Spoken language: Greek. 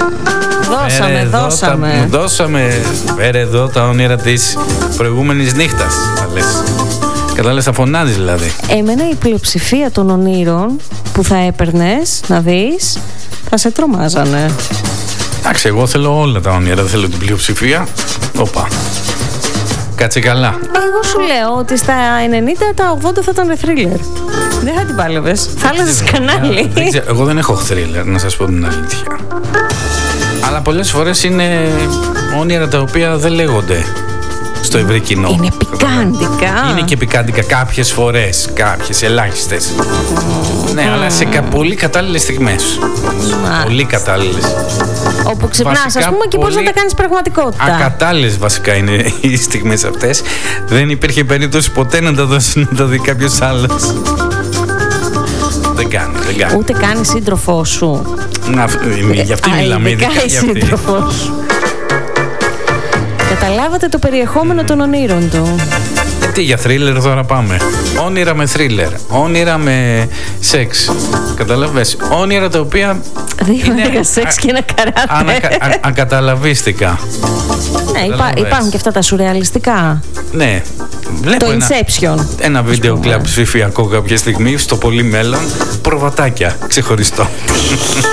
Δώσαμε. Φέρε εδώ τα όνειρα της προηγούμενης νύχτας. Κατάλαβες, θα φωνάζεις δηλαδή. Εμένα η πλειοψηφία των ονείρων που θα έπαιρνες να δεις θα σε τρομάζανε. Εντάξει, εγώ θέλω όλα τα όνειρα, δεν θέλω την πλειοψηφία. Όπα. Κάτσε καλά. Εγώ σου λέω ότι στα 90 τα 80 θα ήταν θρίλερ. Δεν θα την πάλευες. Θα άλλαζες κανάλι. Εγώ δεν έχω θρίλερ, να σας πω την αλήθεια. Αλλά πολλές φορές είναι όνειρα τα οποία δεν λέγονται στο ευρύ κοινό. Είναι πικάντικα. Είναι και πικάντικα κάποιες φορές, κάποιες ελάχιστες. Ναι, αλλά σε πολύ κατάλληλες στιγμές. Πολύ κατάλληλες. Όπου ξυπνάς, ας πούμε, και μπορείς να τα κάνεις πραγματικότητα. Ακατάλληλες βασικά είναι οι στιγμές αυτές. Δεν υπήρχε περίπτωση ποτέ να τα δώσει να τα δει κάποιος άλλος. Δεν κάνει. Ούτε κάνει σύντροφό σου. Γι' αυτή μιλάμε, ειδικά για αυτή. Καταλάβατε το περιεχόμενο των ονείρων του. Τι για θρίλερ τώρα πάμε. Όνειρα με θρίλερ. Όνειρα με σεξ. Καταλαβες. Όνειρα τα οποία είναι σεξ και ένα καράτε. Ακαταλαβίστικα. Ναι, υπάρχουν και αυτά τα σουρεαλιστικά. Ναι. Βλέπω το Inception. Ένα βίντεο κλαμπ ψηφιακό κάποια στιγμή στο πολύ μέλλον. Προβατάκια ξεχωριστό.